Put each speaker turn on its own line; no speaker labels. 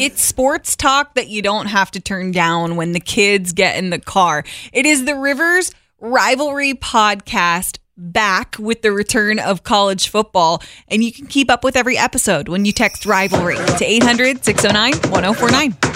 It's sports talk that you don't have to turn down when the kids get in the car. It is the Rivers Rivalry Podcast, back with the return of college football. And you can keep up with every episode when you text Rivalry to 800-609-1049.